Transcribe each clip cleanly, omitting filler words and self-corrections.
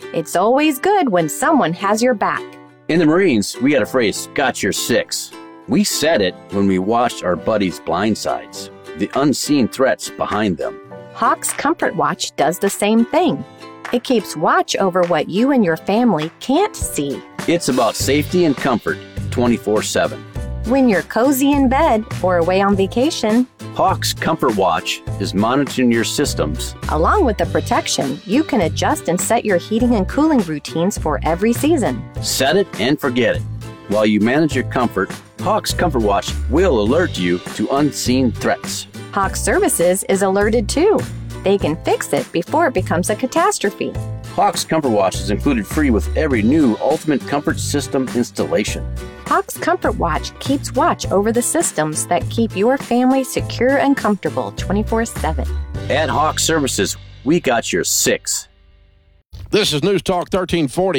It's always good when someone has your back. In the Marines, we got a phrase, got your six. We said it when we watched our buddies' blind sides, the unseen threats behind them. Hawk's Comfort Watch does the same thing. It keeps watch over what you and your family can't see. It's about safety and comfort 24/7. When you're cozy in bed or away on vacation, Hawk's Comfort Watch is monitoring your systems. Along with the protection, you can adjust and set your heating and cooling routines for every season. Set it and forget it. While you manage your comfort, Hawk's Comfort Watch will alert you to unseen threats. Hawk Services is alerted too. They can fix it before it becomes a catastrophe. Hawk's Comfort Watch is included free with every new Ultimate Comfort System installation. Hawk's Comfort Watch keeps watch over the systems that keep your family secure and comfortable 24/7. At Hawk Services, we got your six. This is News Talk 1340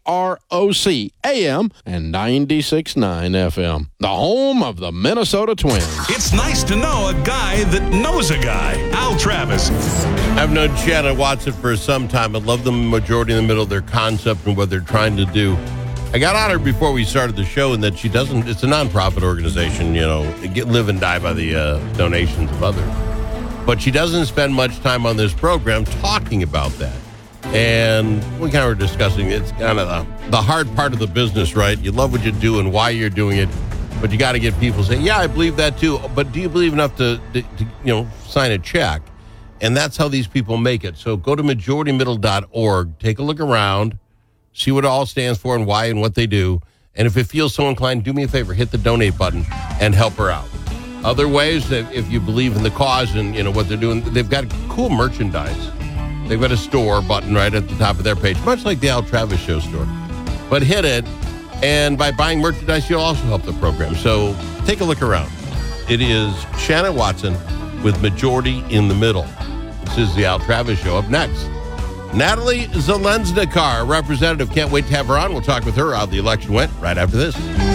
KROC AM and 96.9 FM, the home of the Minnesota Twins. It's nice to know a guy that knows a guy. Al Travis. I've known Shannon Watson for some time. I love the majority in the middle of their concept and what they're trying to do. I got on her before we started the show, and that she doesn't, it's a nonprofit organization, live and die by the donations of others. But she doesn't spend much time on this program talking about that. And we kind of were discussing it's kind of the hard part of the business, right? You love what you do and why you're doing it, but you got to get people saying, yeah, I believe that too. But do you believe enough to sign a check? And that's how these people make it. So go to majoritymiddle.org, take a look around, see what it all stands for and why and what they do. And if it feels so inclined, do me a favor, hit the donate button and help her out. Other ways that if you believe in the cause and what they're doing, they've got cool merchandise. They've got a store button right at the top of their page, much like the Al Travis Show store. But hit it, and by buying merchandise, you'll also help the program. So take a look around. It is Shannon Watson with Majority in the Middle. This is the Al Travis Show. Up next, Natalie Zelensnikar, representative. Can't wait to have her on. We'll talk with her how the election went right after this.